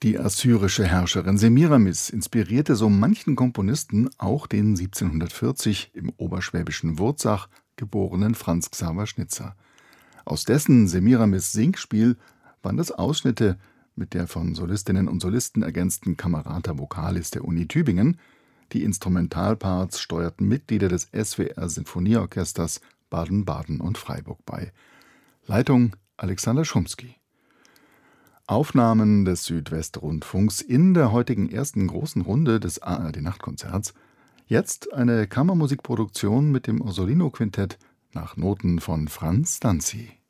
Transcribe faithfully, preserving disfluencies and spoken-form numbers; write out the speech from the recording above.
Die assyrische Herrscherin Semiramis inspirierte so manchen Komponisten, auch den siebzehnhundertvierzig im oberschwäbischen Wurzach geborenen Franz Xaver Schnitzer. Aus dessen Semiramis Singspiel waren das Ausschnitte mit der von Solistinnen und Solisten ergänzten Camerata Vocalis der Uni Tübingen. Die Instrumentalparts steuerten Mitglieder des S W R-Sinfonieorchesters Baden-Baden und Freiburg bei. Leitung Alexander Schumski. Aufnahmen des Südwestrundfunks in der heutigen ersten großen Runde des A R D-Nachtkonzerts. Jetzt eine Kammermusikproduktion mit dem Orsolino-Quintett nach Noten von Franz Stanzi.